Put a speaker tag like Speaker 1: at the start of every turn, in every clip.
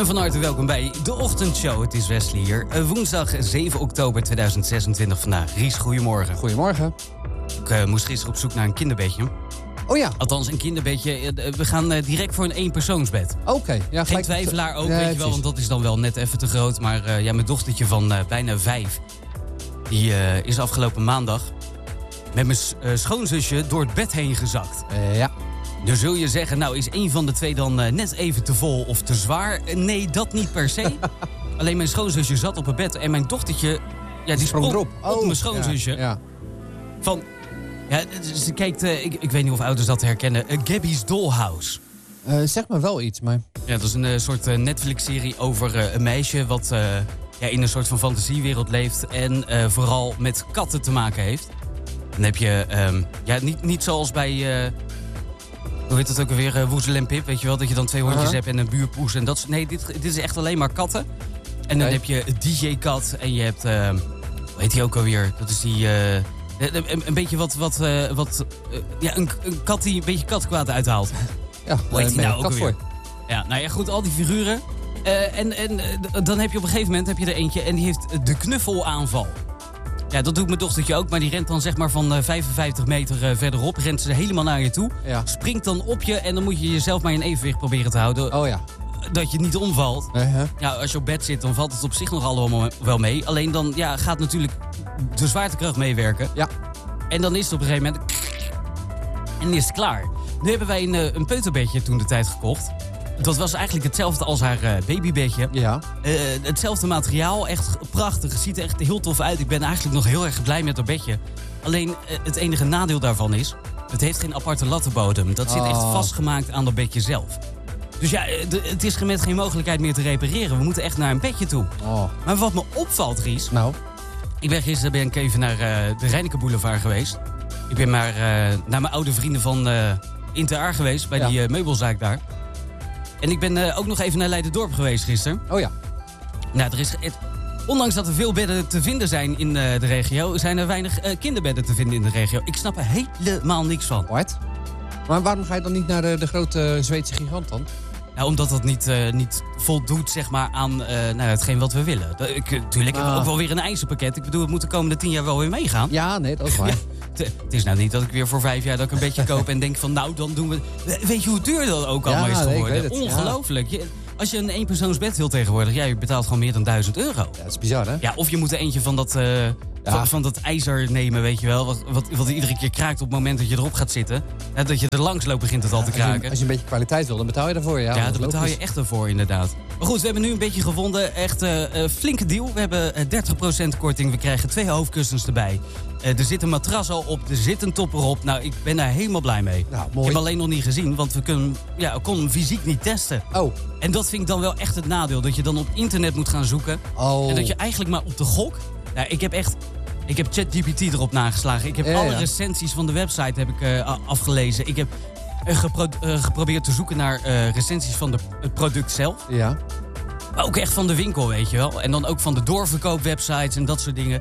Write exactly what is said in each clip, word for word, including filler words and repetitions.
Speaker 1: En van harte welkom bij de Ochtendshow. Het is Wesley hier. Woensdag zeven oktober tweeduizend zesentwintig vandaag. Ries, goedemorgen.
Speaker 2: Goedemorgen.
Speaker 1: Ik uh, moest gisteren op zoek naar een kinderbedje.
Speaker 2: Oh ja.
Speaker 1: Althans, een kinderbedje. Uh, we gaan uh, direct voor een eenpersoonsbed.
Speaker 2: Oké. Okay. Ja,
Speaker 1: Geen twijfelaar ook,
Speaker 2: ja,
Speaker 1: weet je wel. Want dat is dan wel net even te groot. Maar uh, ja, mijn dochtertje van uh, bijna vijf... die uh, is afgelopen maandag met mijn uh, schoonzusje door het bed heen gezakt.
Speaker 2: Uh, ja.
Speaker 1: Dan zul je zeggen, nou is één van de twee dan uh, net even te vol of te zwaar? Nee, dat niet per se. Alleen mijn schoonzusje zat op het bed en mijn dochtertje... Ja, die sprong, sprong op, op
Speaker 2: oh,
Speaker 1: mijn schoonzusje.
Speaker 2: Ja, ja.
Speaker 1: Van, ja, ze kijkt, uh, ik, ik weet niet of ouders dat herkennen, uh, Gabby's Dollhouse.
Speaker 2: Uh, zeg me wel iets, maar...
Speaker 1: Ja, dat is een uh, soort uh, Netflix-serie over uh, een meisje wat uh, ja, in een soort van fantasiewereld leeft en uh, vooral met katten te maken heeft. Dan heb je, um, ja, niet, niet zoals bij... Uh, Hoe heet het ook alweer? Uh, Woezel en Pip, weet je wel? Dat je dan twee hondjes uh-huh. hebt en een buurpoes. En dat is, nee, dit, dit is echt alleen maar katten. En dan okay. heb je D J-kat en je hebt... Uh, hoe heet die ook alweer? Dat is die... Uh, een, een beetje wat... wat, uh, wat uh, ja, een, een kat die een beetje katkwaad uithaalt.
Speaker 2: Ja,
Speaker 1: hoe heet die nou ook alweer?
Speaker 2: Voor.
Speaker 1: Ja, nou ja, goed, al die figuren. Uh, en en uh, dan heb je op een gegeven moment heb je er eentje en die heeft de knuffelaanval. Ja, dat doet mijn dochtertje ook, maar die rent dan zeg maar van uh, vijfenvijftig meter uh, verderop. Rent ze helemaal naar je toe,
Speaker 2: ja.
Speaker 1: Springt dan op je en dan moet je jezelf maar in evenwicht proberen te houden.
Speaker 2: Oh ja.
Speaker 1: Dat je niet omvalt.
Speaker 2: Uh-huh.
Speaker 1: Ja, als je op bed zit, dan valt het op zich nog allemaal wel mee. Alleen dan ja, gaat natuurlijk de zwaartekracht meewerken.
Speaker 2: Ja.
Speaker 1: En dan is het op een gegeven moment... En dan is het klaar. Nu hebben wij een, een peuterbedje toen de tijd gekocht. Dat was eigenlijk hetzelfde als haar uh, babybedje.
Speaker 2: Ja.
Speaker 1: Uh, hetzelfde materiaal, echt prachtig. Het ziet er echt heel tof uit. Ik ben eigenlijk nog heel erg blij met haar bedje. Alleen uh, het enige nadeel daarvan is... het heeft geen aparte lattenbodem. Dat zit
Speaker 2: oh.
Speaker 1: echt vastgemaakt aan dat bedje zelf. Dus ja, de, het is met geen mogelijkheid meer te repareren. We moeten echt naar een bedje toe.
Speaker 2: Oh.
Speaker 1: Maar wat me opvalt, Ries...
Speaker 2: Nou?
Speaker 1: Ik ben gisteren ben ik even naar uh, de Reineke Boulevard geweest. Ik ben maar uh, naar mijn oude vrienden van uh, Inter Aar geweest... bij ja. die uh, meubelzaak daar. En ik ben uh, ook nog even naar Leiderdorp geweest gisteren.
Speaker 2: Oh ja.
Speaker 1: Nou, er is... Het, ondanks dat er veel bedden te vinden zijn in uh, de regio... zijn er weinig uh, kinderbedden te vinden in de regio. Ik snap er helemaal niks van.
Speaker 2: What? Maar waarom ga je dan niet naar de, de grote Zweedse gigant dan?
Speaker 1: Nou, omdat dat niet, uh, niet voldoet zeg maar, aan uh, nou, hetgeen wat we willen. Dat, ik, tuurlijk, ah. hebben we ook wel weer een eisenpakket. Ik bedoel, het moet de komende tien jaar wel weer meegaan.
Speaker 2: Ja, nee, dat is waar. Ja,
Speaker 1: het, het is nou niet dat ik weer voor vijf jaar dat ik een beetje koop en denk van... nou, dan doen we... Weet je hoe duur dat ook allemaal
Speaker 2: ja,
Speaker 1: is geworden?
Speaker 2: Nee,
Speaker 1: Ongelooflijk. Ja. Je, als je een eenpersoonsbed wil tegenwoordig, ja, je betaalt gewoon meer dan duizend euro.
Speaker 2: Ja, dat is bizar, hè?
Speaker 1: Ja, of je moet er eentje van dat... Uh, Ja. Van, van dat ijzer nemen, weet je wel. Wat, wat, wat iedere keer kraakt op het moment dat je erop gaat zitten. Ja, dat je er langs loopt, begint het al te kraken.
Speaker 2: Als je, als je een beetje kwaliteit wil, dan betaal je ervoor. Ja,
Speaker 1: ja daar betaal je echt ervoor, inderdaad. Maar goed, we hebben nu een beetje gevonden. Echt een uh, uh, flinke deal. We hebben uh, dertig procent korting. We krijgen twee hoofdkussens erbij. Uh, er zit een matras al op. Er zit een top erop. Nou, ik ben daar helemaal blij mee.
Speaker 2: Nou, mooi.
Speaker 1: Ik heb hem alleen nog niet gezien, want we kunnen, ja, konden hem fysiek niet testen.
Speaker 2: Oh.
Speaker 1: En dat vind ik dan wel echt het nadeel. Dat je dan op internet moet gaan zoeken.
Speaker 2: Oh.
Speaker 1: En dat je eigenlijk maar op de gok... Nou, ik heb echt... Ik heb ChatGPT erop nageslagen. Ik heb
Speaker 2: ja,
Speaker 1: alle
Speaker 2: ja.
Speaker 1: recensies van de website heb ik, uh, afgelezen. Ik heb uh, gepro- uh, geprobeerd te zoeken naar uh, recensies van de, het product zelf.
Speaker 2: Ja.
Speaker 1: Maar ook echt van de winkel, weet je wel. En dan ook van de doorverkoopwebsites en dat soort dingen.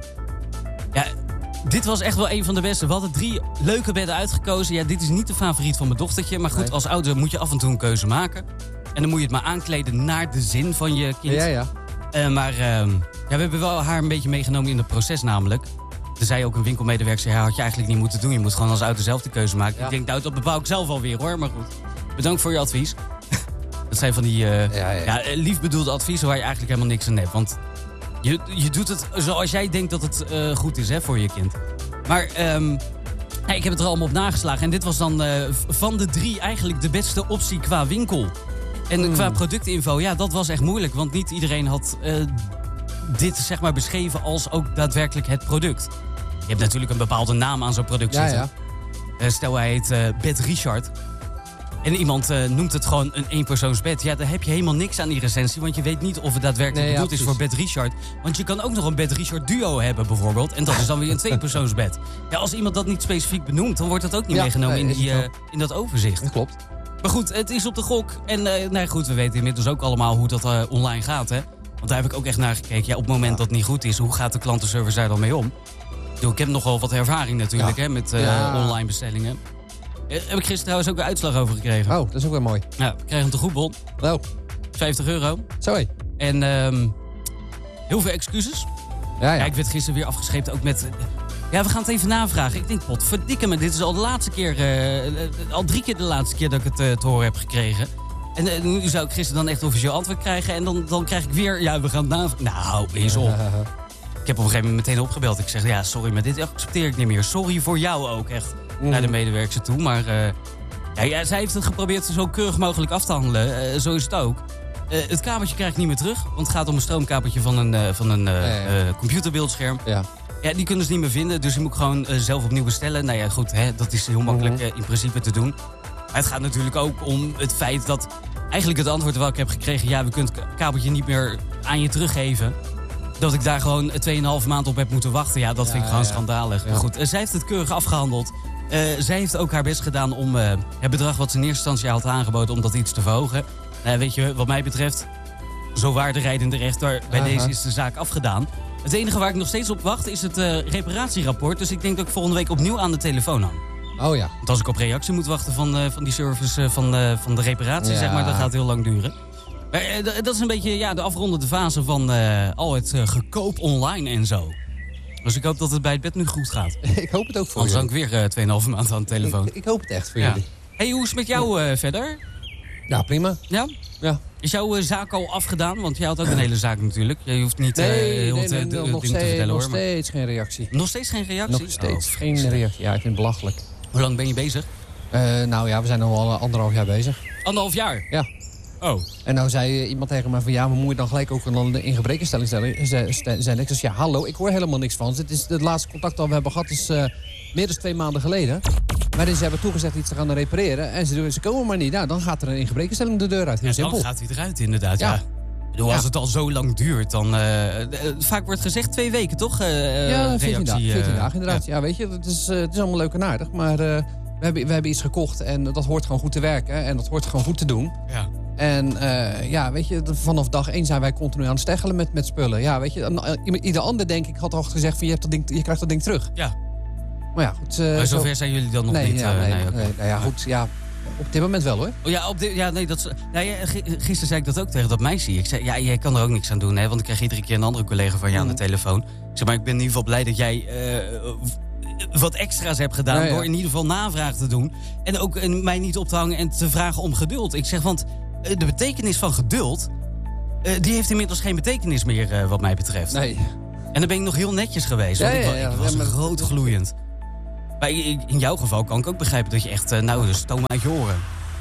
Speaker 1: Ja, dit was echt wel een van de beste. We hadden drie leuke bedden uitgekozen. Ja, dit is niet de favoriet van mijn dochtertje. Maar goed, nee. Als ouder moet je af en toe een keuze maken. En dan moet je het maar aankleden naar de zin van je kind.
Speaker 2: Ja, ja.
Speaker 1: Uh, maar... Uh, Ja, we hebben wel haar een beetje meegenomen in het proces namelijk. Er zei ook een winkelmedewerker, ja, had je eigenlijk niet moeten doen. Je moet gewoon als ouder zelf de keuze maken. Ja. Ik denk, nou, dat bepaal ik zelf alweer hoor. Maar goed, bedankt voor je advies. Dat zijn van die uh, ja, ja. Ja, lief bedoelde adviezen waar je eigenlijk helemaal niks aan hebt. Want je, je doet het zoals jij denkt dat het uh, goed is hè, voor je kind. Maar um, ja, ik heb het er allemaal op nageslagen. En dit was dan uh, van de drie eigenlijk de beste optie qua winkel. En hmm. qua productinfo, ja, dat was echt moeilijk. Want niet iedereen had... Uh, dit zeg maar beschreven als ook daadwerkelijk het product. Je hebt natuurlijk een bepaalde naam aan zo'n product zitten.
Speaker 2: Ja, ja.
Speaker 1: Uh, stel hij heet uh, Bed Richard. En iemand uh, noemt het gewoon een eenpersoonsbed. Ja, daar heb je helemaal niks aan die recensie. Want je weet niet of het daadwerkelijk nee, bedoeld ja, is voor Bed Richard. Want je kan ook nog een Bed Richard duo hebben bijvoorbeeld. En dat is dan weer een tweepersoonsbed. Ja, als iemand dat niet specifiek benoemt, dan wordt dat ook niet ja, meegenomen nee, in, die, uh, in dat overzicht.
Speaker 2: Dat klopt.
Speaker 1: Maar goed, het is op de gok. En uh, nee, goed, we weten inmiddels ook allemaal hoe dat uh, online gaat, hè. Want daar heb ik ook echt naar gekeken. Ja, op het moment ja. dat het niet goed is, hoe gaat de klantenservice daar dan mee om? Ik heb nogal wat ervaring natuurlijk ja. hè, met uh, ja. online bestellingen. Heb ik gisteren trouwens ook een uitslag over gekregen.
Speaker 2: Oh, dat is ook wel mooi.
Speaker 1: Ja, ik kreeg een tegoedbon.
Speaker 2: Oh.
Speaker 1: vijftig euro.
Speaker 2: Zo hé.
Speaker 1: En um, heel veel excuses.
Speaker 2: Ja, ja.
Speaker 1: Ja, ik werd gisteren weer afgescheept ook met... Ja, we gaan het even navragen. Ik denk, pot, verdikke me. Dit is al de laatste keer... Uh, al drie keer de laatste keer dat ik het uh, te horen heb gekregen. En uh, nu zou ik gisteren dan echt officieel antwoord krijgen. En dan, dan krijg ik weer... Ja, we gaan het navragen. Nou, eens op. Ik heb op een gegeven moment meteen opgebeld. Ik zeg, ja, sorry, maar dit accepteer ik niet meer. Sorry voor jou ook, echt. Mm. Naar de medewerkster toe. Maar uh, ja, ja, zij heeft het geprobeerd zo keurig mogelijk af te handelen. Uh, zo is het ook. Uh, het kabeltje krijg ik niet meer terug. Want het gaat om een stroomkabeltje van een, uh, van een uh, ja, ja. Uh, computerbeeldscherm. Ja. Ja, die kunnen ze niet meer vinden. Dus je moet gewoon uh, zelf opnieuw bestellen. Nou ja, goed, hè, dat is heel makkelijk uh, in principe te doen. Maar het gaat natuurlijk ook om het feit dat... Eigenlijk het antwoord wat ik heb gekregen... Ja, we kunnen het kabeltje niet meer aan je teruggeven. Dat ik daar gewoon tweeënhalve maand op heb moeten wachten. Ja, dat ja, vind ik gewoon ja. schandalig. Ja. Maar goed, uh, zij heeft het keurig afgehandeld. Uh, zij heeft ook haar best gedaan om uh, het bedrag wat ze in eerste instantie had aangeboden... om dat iets te verhogen. Uh, weet je, wat mij betreft... Zo waar de rijdende rechter. Bij Aha. deze is de zaak afgedaan. Het enige waar ik nog steeds op wacht is het uh, reparatierapport. Dus ik denk dat ik volgende week opnieuw aan de telefoon hang.
Speaker 2: Oh ja.
Speaker 1: Want als ik op reactie moet wachten van, uh, van die service uh, van, uh, van de reparatie, ja. zeg maar, dat gaat heel lang duren. Maar uh, d- dat is een beetje ja, de afrondende fase van uh, al het uh, gekoop online en zo. Dus ik hoop dat het bij het bed nu goed gaat.
Speaker 2: Ik hoop het ook voor
Speaker 1: Anders hang ik weer uh, tweeënhalve maand aan de telefoon.
Speaker 2: Ik, ik hoop het echt voor ja. jullie.
Speaker 1: Hey, hoe is het met jou uh, verder?
Speaker 2: Ja, prima.
Speaker 1: Ja?
Speaker 2: Ja.
Speaker 1: Is jouw uh, zaak al afgedaan? Want jij had ook een hele zaak natuurlijk. Je hoeft niet uh,
Speaker 2: nee,
Speaker 1: heel
Speaker 2: nee,
Speaker 1: te,
Speaker 2: nee,
Speaker 1: de,
Speaker 2: nog
Speaker 1: dingen
Speaker 2: steeds,
Speaker 1: te vertellen
Speaker 2: nog
Speaker 1: hoor.
Speaker 2: Nog steeds geen reactie.
Speaker 1: Nog steeds geen reactie?
Speaker 2: Nog steeds
Speaker 1: oh,
Speaker 2: geen reactie. Ja, ik vind het belachelijk.
Speaker 1: Hoe lang ben je bezig?
Speaker 2: Uh, nou ja, we zijn al anderhalf jaar bezig.
Speaker 1: Anderhalf jaar?
Speaker 2: Ja.
Speaker 1: Oh.
Speaker 2: En nou zei iemand tegen me van ja, maar moet je dan gelijk ook een ingebrekenstelling stellen? Zijn ik zei ja, hallo, ik hoor helemaal niks van. Het, is, het laatste contact dat we hebben gehad is uh, meer dan twee maanden geleden. Maar ze hebben toegezegd iets te gaan repareren en ze, ze komen maar niet. Nou, dan gaat er een ingebrekenstelling de deur uit. Heel
Speaker 1: ja,
Speaker 2: simpel.
Speaker 1: Dan gaat hij eruit inderdaad, ja. ja. Bedoel, als ja. het al zo lang duurt, dan... Uh, uh, vaak wordt gezegd twee weken, toch? Uh,
Speaker 2: ja, veertien dagen, veertien dagen inderdaad. Ja, ja weet je, het is, uh, het is allemaal leuk en aardig. Maar uh, we, hebben, we hebben iets gekocht en dat hoort gewoon goed te werken. En dat hoort gewoon goed te doen. Ja. En uh, ja, weet je, vanaf dag één zijn wij continu aan het steggelen met, met spullen. Ja, weet je, ieder ander, denk ik, had al gezegd van je, hebt dat ding, je krijgt dat ding terug.
Speaker 1: Ja.
Speaker 2: Maar ja, goed. Uh,
Speaker 1: maar zover zo... zijn jullie dan nog
Speaker 2: nee,
Speaker 1: niet?
Speaker 2: Ja,
Speaker 1: uh,
Speaker 2: nee,
Speaker 1: nee, okay.
Speaker 2: nee, nou ja, goed, ja. Op dit moment wel, hoor.
Speaker 1: Oh ja, op dit, ja nee, dat, nou ja, gisteren zei ik dat ook tegen dat meisje. Ik zei, ja, jij kan er ook niks aan doen, hè, want ik krijg iedere keer een andere collega van je aan de telefoon. Ik zeg, maar ik ben in ieder geval blij dat jij uh, wat extra's hebt gedaan ja, ja. door in ieder geval navraag te doen. En ook uh, mij niet op te hangen en te vragen om geduld. Ik zeg, want uh, de betekenis van geduld, uh, die heeft inmiddels geen betekenis meer, uh, wat mij betreft.
Speaker 2: Nee.
Speaker 1: En dan ben ik nog heel netjes geweest, want ja, ja, ja, ik was, ik was ja, groot gloeiend. Maar in jouw geval kan ik ook begrijpen dat je echt, uh, nou, de stoom uit je oren.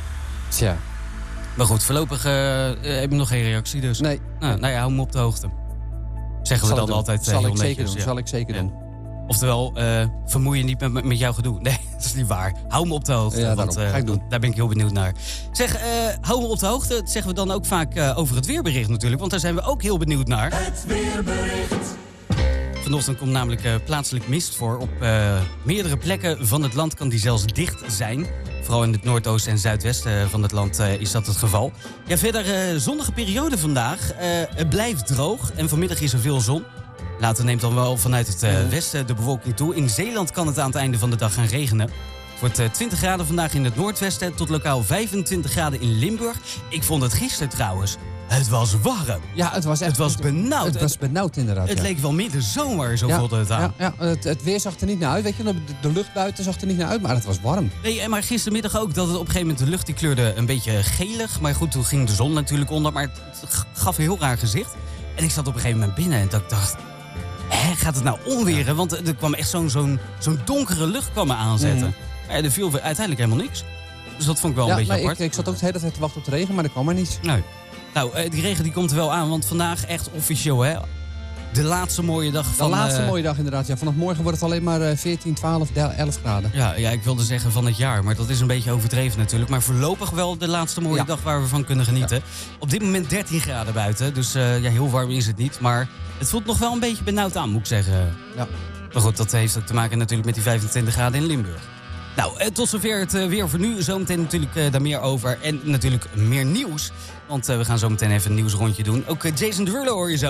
Speaker 2: Tja.
Speaker 1: Maar goed, voorlopig uh, heb je nog geen reactie, dus.
Speaker 2: Nee.
Speaker 1: Nou, nou ja, hou me op de hoogte. Zeggen we dan
Speaker 2: doen.
Speaker 1: altijd uh,
Speaker 2: Zal
Speaker 1: heel
Speaker 2: ik
Speaker 1: netjes.
Speaker 2: Zeker doen.
Speaker 1: Ja.
Speaker 2: Zal ik zeker
Speaker 1: ja.
Speaker 2: doen.
Speaker 1: Oftewel, uh, vermoei je niet met, met jouw gedoe. Nee, dat is niet waar. Hou me op de hoogte.
Speaker 2: Ja,
Speaker 1: want, uh,
Speaker 2: ga ik doen.
Speaker 1: Daar ben ik heel benieuwd naar. Zeg, uh, hou me op de hoogte. Dat zeggen we dan ook vaak uh, over het weerbericht natuurlijk. Want daar zijn we ook heel benieuwd naar.
Speaker 3: Het weerbericht.
Speaker 1: Vanochtend komt namelijk uh, plaatselijk mist voor. Op uh, meerdere plekken van het land kan die zelfs dicht zijn. Vooral in het noordoosten en zuidwesten van het land uh, is dat het geval. Ja, verder uh, zonnige periode vandaag. Uh, het blijft droog en vanmiddag is er veel zon. Later neemt dan wel vanuit het uh, westen de bewolking toe. In Zeeland kan het aan het einde van de dag gaan regenen. Het wordt uh, twintig graden vandaag in het noordwesten tot lokaal vijfentwintig graden in Limburg. Ik vond het gisteren trouwens. Het was warm.
Speaker 2: Ja, het was echt...
Speaker 1: Het was benauwd.
Speaker 2: Het was benauwd inderdaad,
Speaker 1: Het
Speaker 2: ja.
Speaker 1: leek wel midden zomer, zo ja, voelde het aan.
Speaker 2: Ja, ja het, het weer zag er niet naar uit, weet je. De, de lucht buiten zag er niet naar uit, maar het was warm.
Speaker 1: Nee, maar gistermiddag ook, dat het op een gegeven moment de lucht die kleurde een beetje gelig. Maar goed, toen ging de zon natuurlijk onder, maar het gaf een heel raar gezicht. En ik zat op een gegeven moment binnen en ik dacht... Hé, gaat het nou onweren? Ja. Want er kwam echt zo'n, zo'n, zo'n donkere lucht kwam me aanzetten. Mm. Ja, er viel uiteindelijk helemaal niks. Dus dat vond ik wel
Speaker 2: ja,
Speaker 1: een beetje
Speaker 2: maar
Speaker 1: apart.
Speaker 2: Ik, ik zat ook de hele tijd te wachten op de regen, maar er kwam er niet.
Speaker 1: Nee. Nou, die regen die komt er wel aan, want vandaag echt officieel, hè? De laatste mooie dag van...
Speaker 2: De laatste
Speaker 1: uh,
Speaker 2: mooie dag inderdaad, ja. Vanaf morgen wordt het alleen maar veertien, twaalf, elf graden.
Speaker 1: Ja, ja, ik wilde zeggen van het jaar, maar dat is een beetje overdreven natuurlijk. Maar voorlopig wel de laatste mooie ja. dag waar we van kunnen genieten. Ja. Op dit moment dertien graden buiten, dus uh, ja, heel warm is het niet. Maar het voelt nog wel een beetje benauwd aan, moet ik zeggen. Ja. Maar goed, dat heeft ook te maken natuurlijk met die vijfentwintig graden in Limburg. Nou, tot zover het uh, weer voor nu. Zometeen natuurlijk uh, daar meer over. En natuurlijk meer nieuws. Want uh, we gaan zo meteen even een nieuwsrondje doen. Ook uh, Jason Derulo hoor je zo.